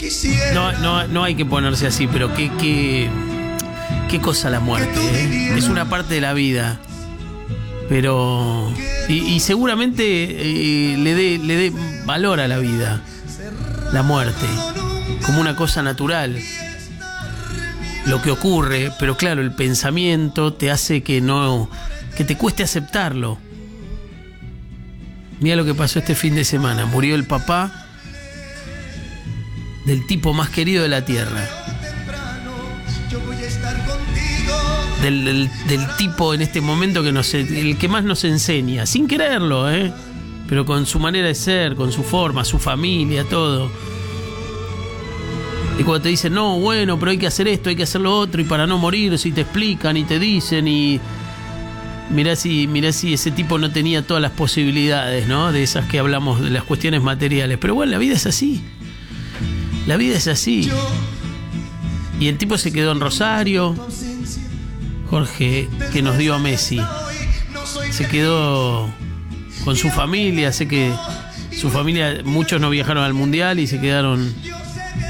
No hay que ponerse así, pero qué cosa la muerte, ¿eh? Es una parte de la vida. Pero y seguramente le dé valor a la vida, la muerte, como una cosa natural, lo que ocurre. Pero claro, el pensamiento te hace que te cueste aceptarlo. Mira lo que pasó este fin de semana. Murió el papá del tipo más querido de la tierra, del tipo en este momento el que más nos enseña, sin quererlo, pero con su manera de ser, con su forma, su familia, todo. Y cuando te dicen, no, bueno, pero hay que hacer esto, hay que hacer lo otro, y para no morir, si te explican y te dicen, y mirá si ese tipo no tenía todas las posibilidades, ¿no? De esas que hablamos, de las cuestiones materiales. Pero bueno, la vida es así. La vida es así. Y el tipo se quedó en Rosario, Jorge, que nos dio a Messi. Se quedó con su familia. Sé que su familia, muchos no viajaron al Mundial y se quedaron